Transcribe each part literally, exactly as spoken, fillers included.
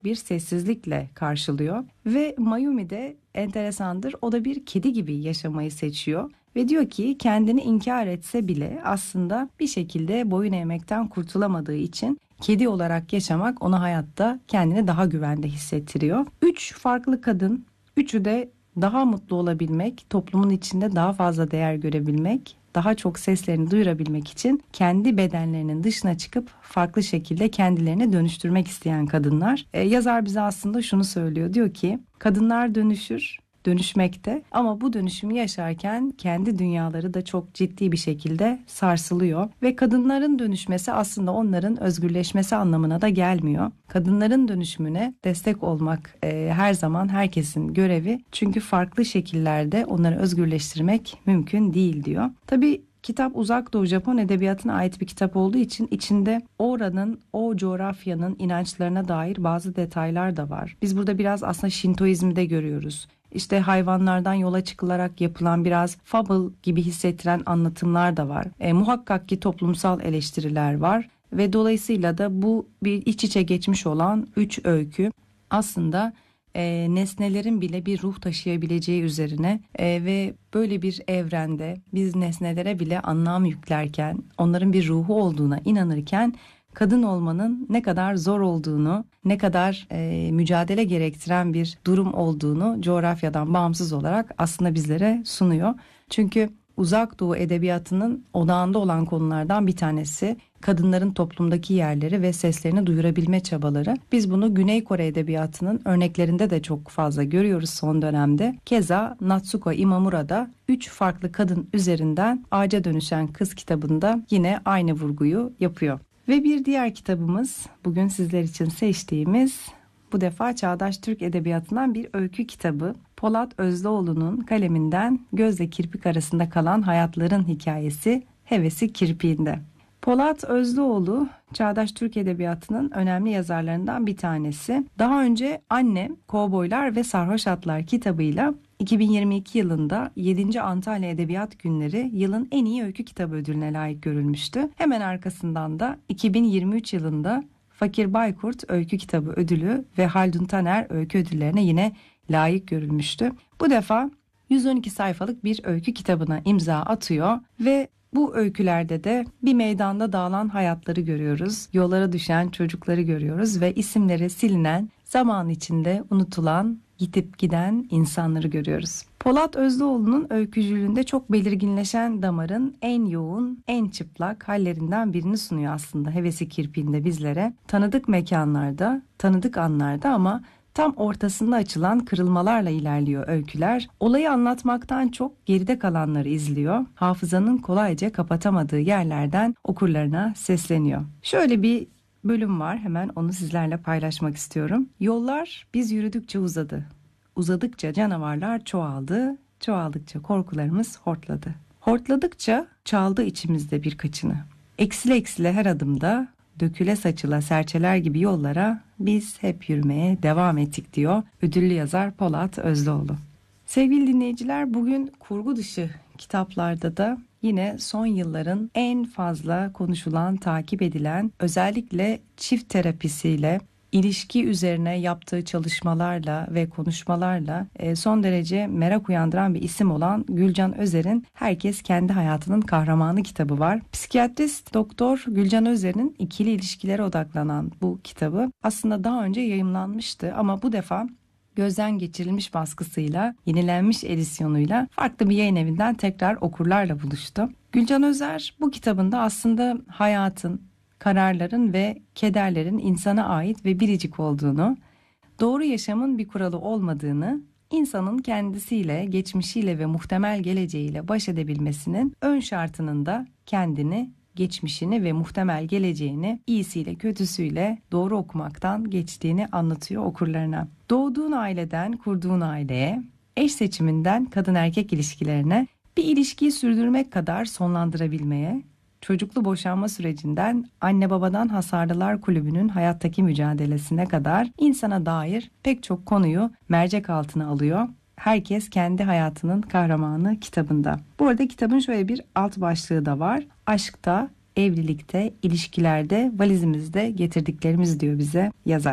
bir sessizlikle karşılıyor. Ve Mayumi de enteresandır, o da bir kedi gibi yaşamayı seçiyor. Ve diyor ki kendini inkar etse bile aslında bir şekilde boyun eğmekten kurtulamadığı için kedi olarak yaşamak ona hayatta kendini daha güvende hissettiriyor. Üç farklı kadın, üçü de daha mutlu olabilmek, toplumun içinde daha fazla değer görebilmek, daha çok seslerini duyurabilmek için kendi bedenlerinin dışına çıkıp farklı şekilde kendilerini dönüştürmek isteyen kadınlar. E, yazar bize aslında şunu söylüyor, diyor ki kadınlar dönüşür, dönüşmekte ama bu dönüşümü yaşarken kendi dünyaları da çok ciddi bir şekilde sarsılıyor ve kadınların dönüşmesi aslında onların özgürleşmesi anlamına da gelmiyor. Kadınların dönüşümüne destek olmak e, her zaman herkesin görevi, çünkü farklı şekillerde onları özgürleştirmek mümkün değil diyor. Tabii kitap Uzak Doğu Japon edebiyatına ait bir kitap olduğu için içinde oranın, o coğrafyanın inançlarına dair bazı detaylar da var. Biz burada biraz aslında Şintoizmi de görüyoruz. İşte hayvanlardan yola çıkılarak yapılan biraz fable gibi hissettiren anlatımlar da var. E, muhakkak ki toplumsal eleştiriler var ve dolayısıyla da bu bir iç içe geçmiş olan üç öykü aslında e, nesnelerin bile bir ruh taşıyabileceği üzerine e, ve böyle bir evrende biz nesnelere bile anlam yüklerken, onların bir ruhu olduğuna inanırken kadın olmanın ne kadar zor olduğunu, ne kadar e, mücadele gerektiren bir durum olduğunu coğrafyadan bağımsız olarak aslında bizlere sunuyor. Çünkü Uzak Doğu edebiyatının odağında olan konulardan bir tanesi kadınların toplumdaki yerleri ve seslerini duyurabilme çabaları. Biz bunu Güney Kore edebiyatının örneklerinde de çok fazla görüyoruz son dönemde. Keza Natsuko Imamura'da üç farklı kadın üzerinden Ağaca Dönüşen Kız kitabında yine aynı vurguyu yapıyor. Ve bir diğer kitabımız bugün sizler için seçtiğimiz, bu defa Çağdaş Türk Edebiyatı'ndan bir öykü kitabı. Polat Özlüoğlu'nun kaleminden gözle kirpik arasında kalan hayatların hikayesi Hevesi Kirpiğinde. Polat Özlüoğlu Çağdaş Türk Edebiyatı'nın önemli yazarlarından bir tanesi. Daha önce Annem, Kovboylar ve Sarhoş Atlar kitabıyla iki bin yirmi iki yılında yedinci Antalya Edebiyat Günleri yılın en iyi öykü kitabı ödülüne layık görülmüştü. Hemen arkasından da iki bin yirmi üç yılında Fakir Baykurt Öykü Kitabı Ödülü ve Haldun Taner Öykü Ödüllerine yine layık görülmüştü. Bu defa yüz on iki sayfalık bir öykü kitabına imza atıyor ve bu öykülerde de bir meydanda dağılan hayatları görüyoruz. Yollara düşen çocukları görüyoruz ve isimleri silinen, zaman içinde unutulan, gidip giden insanları görüyoruz. Polat Özlüoğlu'nun öykücülüğünde çok belirginleşen damarın en yoğun, en çıplak hallerinden birini sunuyor aslında Hevesi Kirpiğinde bizlere. Tanıdık mekanlarda, tanıdık anlarda ama tam ortasında açılan kırılmalarla ilerliyor öyküler. Olayı anlatmaktan çok geride kalanları izliyor. Hafızanın kolayca kapatamadığı yerlerden okurlarına sesleniyor. Şöyle bir bölüm var, hemen onu sizlerle paylaşmak istiyorum. Yollar biz yürüdükçe uzadı. Uzadıkça canavarlar çoğaldı. Çoğaldıkça korkularımız hortladı. Hortladıkça çaldı içimizde birkaçını. Eksile eksile her adımda, döküle saçıla serçeler gibi yollara biz hep yürümeye devam ettik diyor ödüllü yazar Polat Özlüoğlu. Sevgili dinleyiciler, bugün kurgu dışı kitaplarda da yine son yılların en fazla konuşulan, takip edilen, özellikle çift terapisiyle, ilişki üzerine yaptığı çalışmalarla ve konuşmalarla son derece merak uyandıran bir isim olan Gülcan Özer'in Herkes Kendi Hayatının Kahramanı kitabı var. Psikiyatrist Doktor Gülcan Özer'in ikili ilişkilere odaklanan bu kitabı aslında daha önce yayımlanmıştı ama bu defa gözden geçirilmiş baskısıyla, yenilenmiş edisyonuyla farklı bir yayın evinden tekrar okurlarla buluştu. Gülcan Özer bu kitabında aslında hayatın, kararların ve kederlerin insana ait ve biricik olduğunu, doğru yaşamın bir kuralı olmadığını, insanın kendisiyle, geçmişiyle ve muhtemel geleceğiyle baş edebilmesinin ön şartının da kendini, geçmişini ve muhtemel geleceğini iyisiyle kötüsüyle doğru okumaktan geçtiğini anlatıyor okurlarına. Doğduğun aileden kurduğun aileye, eş seçiminden kadın erkek ilişkilerine, bir ilişkiyi sürdürmek kadar sonlandırabilmeye, çocuklu boşanma sürecinden anne babadan Hasarlılar Kulübü'nün hayattaki mücadelesine kadar insana dair pek çok konuyu mercek altına alıyor. Herkes Kendi Hayatının Kahramanı kitabında. Bu arada kitabın şöyle bir alt başlığı da var. Aşkta, evlilikte, ilişkilerde, valizimizde getirdiklerimiz diyor bize yazar.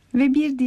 Ve bir